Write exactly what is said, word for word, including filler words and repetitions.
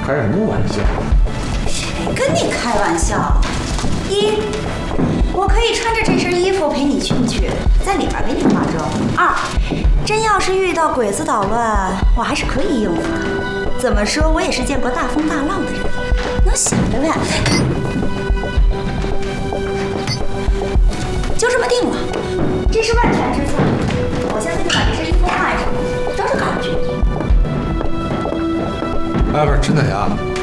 开什么玩笑？ 谁跟你开玩笑？一，我可以穿着这身衣服陪你进去，在里边给你化妆。二，真要是遇到鬼子捣乱，我还是可以应付的。怎么说，我也是见过大风大浪的人，能想着呗。就这么定了，这是万全之策。我现在就把这身衣服换上，找找感觉。 哎，不是陈彩霞，